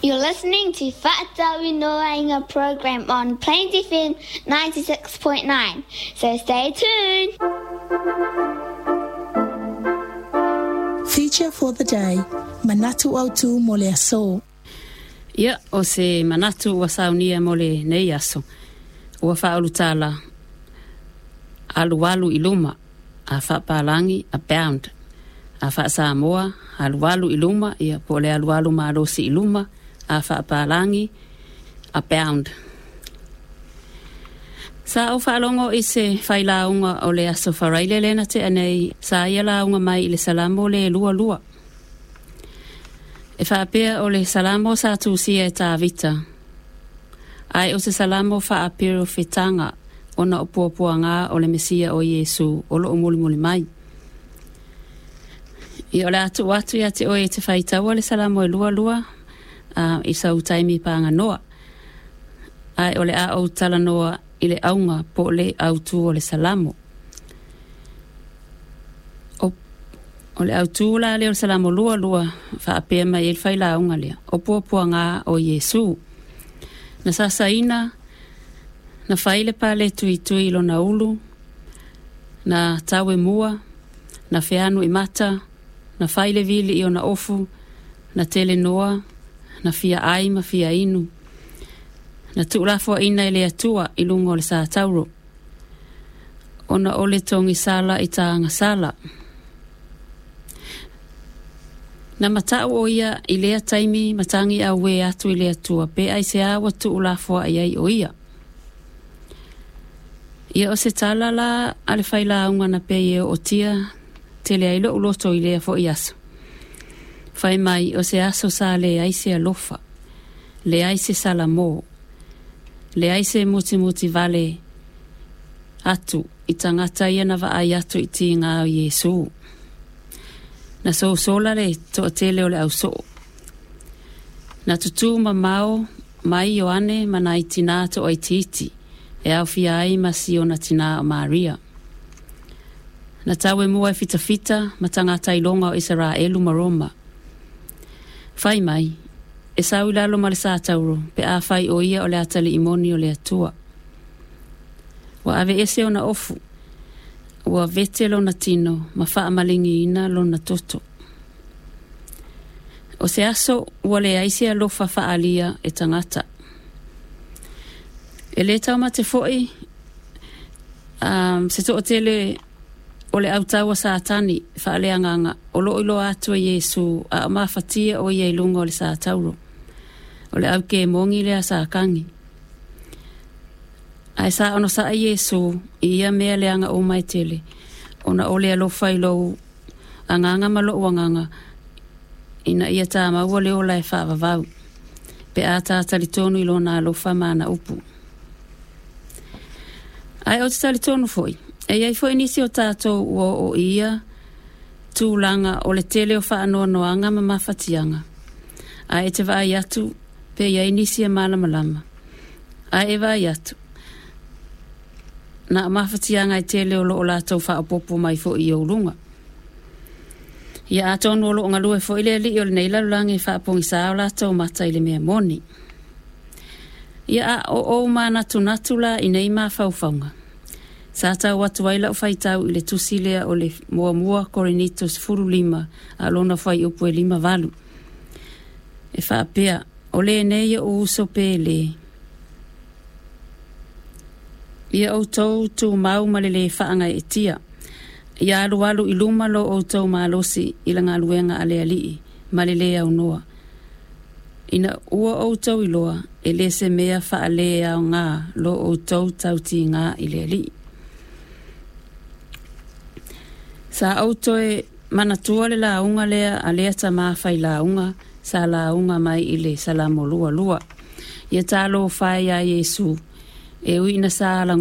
You're listening to Whaatawi Noainga program on Plains FM 96.9. So stay tuned. Feature for the day, Manatu Autu Mole Aso. Ia, o se manatu wa saunia mole nei aso. Ua whaolutala aluwalu iluma, a whapalangi a bound. A Samoa, aluwalu iluma, ia pole aluwalu maarosi iluma, a whapalangi a bound. Sa o whaalongo i se whailaunga o le aso wharaile lena te anei, sa ia launga mai i le salamo le lua lua. E whaapea o le salamo sa tūsia e tā vita. Ai o se salamo whaapea o whetanga o na opuapua ngā o le Mesia o Iesu o lo o muli mai. I o le atu ia te oe te whaitaua le salamo e lua lua i sau taimi pānga noa. Ai o le a o tala noa i le aunga po le autu o le salamo. O le autu la le o salamo lua lua whaapea mai il whaila aunga lea. O puapua ngā o Iesu. Na sasaina, na whaile pale tui lo na ulu, na tawe mua, na whianu i mata, na whaile vili i o na ofu, na tele noa, na fia aima, fia inu, na tuulafua ina i le atua i lungo le sa tauro. O na ole tongi sala i taanga sala. Na matau o ia i lea taimi matangi a we atu i lea tua pe ai se awa tu ulafua ai ai o ia. Ia o se tala la ale whaila aunga na pe ia o tia te lea ilo uloto i lea fo i aso. Whai mai o se aso sa le aise alofa, le aise salamo, le aise muti vale atu i tangata ia na va ai atu i ti ngā o Iesu. Na sola le to tele o le au so. Na tutu mamao mai o ane mana i tina to oititi e au fia ai masi o na tina o Maria. Na tawe mua e fita matangata ilonga o Israelu maroma. Fai mai, e sau ilalo ma le sa tauro pe a fai o ia o le atali imoni o le atua. Wa ave ese o na ofu. Ua vete lo na tino, ma wha amalingi ina lo na toto. O se aso, ua le aise alofa wha alia e tangata. E le tau ma te foi, se to o tele o le autaua sa atani, wha aleanganga, o lo ilo atua Iesu, a mawhatia o ia ilunga o le sa tauro. O le auke mongi lea sa kangi. Ai sa ono sa Iesu i ia mea leanga o mai tele. Ona ole alofa i lou anganga malo wanganga. Ina ia tā maua leo lai whaavavau. Pe a tā talitonu i lona alofa maana upu. Ai o te talitonu foi. E ai foi nisi o tātou o ia tūlanga o le tele o whaanoa noanga ma mawhatianga. Ai e te vai atu pe iai nisi a malamalama. Ai e vai atu. Na mawhatianga i tele o lo o lātou whaopopo mai fo i aurunga. Ia atonu o lo ngā lue fo i le li o le neila lulangi whaopongi sa o lātou mata i le mea moni. Ia o manatu natula i nei mā whauwhaunga. Sa tau watu waila o whaitau i le tusilea o le mua Korinitos furu lima a lona whai upu e 5 valu. E whaapea o le nei o uso pe le. Ia o tau tu mau malele whaanga e tia. Ia alualu i luma lo o tau maalosi i langa luenga ale alii, malele au noa. Ina ua o tau i loa, e le se mea whaale au ngā lo o tau tauti ngā i le alii. Sa autoe manatua le launga lea alea ta mawhai launga, sa launga mai i le salamo lua lua. Ia talo whai a Iesu, e uina sa